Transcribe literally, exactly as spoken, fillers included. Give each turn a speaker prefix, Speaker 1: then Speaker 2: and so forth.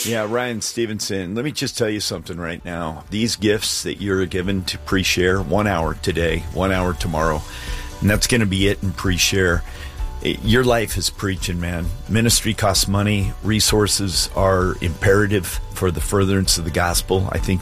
Speaker 1: Yeah, Ryan Stevenson, let me just tell you something right now. These gifts that you're given to pre-share, one hour today, one hour tomorrow, and that's going to be it in pre-share. Your life is preaching, man. Ministry costs money. Resources are imperative for the furtherance of the gospel. I think